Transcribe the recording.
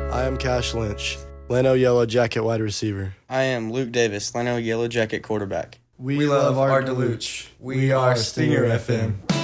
I am Cash Lynch, Leno Yellow Jacket wide receiver. I am Luke Davis, Leno Yellow Jacket quarterback. We love our Duluth. We are Stinger FM.